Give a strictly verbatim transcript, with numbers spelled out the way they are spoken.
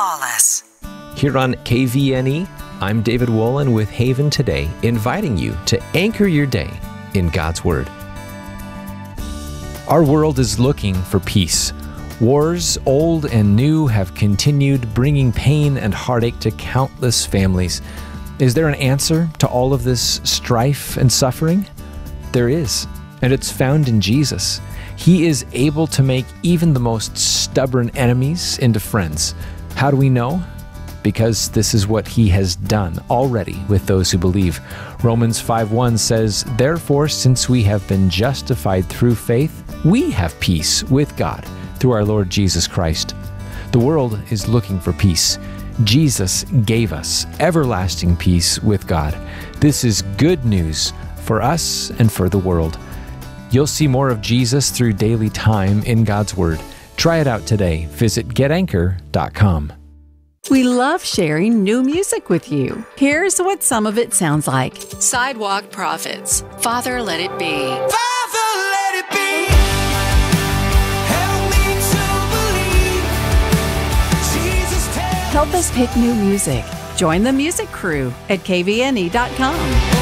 Flawless. Here on K V N E, I'm David Wolin with Haven Today, inviting you to anchor your day in God's Word. Our world is looking for peace. Wars, old and new, have continued, bringing pain and heartache to countless families. Is there an answer to all of this strife and suffering? There is, and it's found in Jesus. He is able to make even the most stubborn enemies into friends. How do we know? Because this is what he has done already with those who believe. Romans five one says, "Therefore, since we have been justified through faith, we have peace with God through our Lord Jesus Christ." The world is looking for peace. Jesus gave us everlasting peace with God. This is good news for us and for the world. You'll see more of Jesus through daily time in God's Word. Try it out today. Visit get anchor dot com. We love sharing new music with you. Here's what some of it sounds like. Sidewalk Prophets, Father Let It Be. Father, let it be. Help me to believe. Jesus, tell Help us pick new music. Join the music crew at K V N E dot com.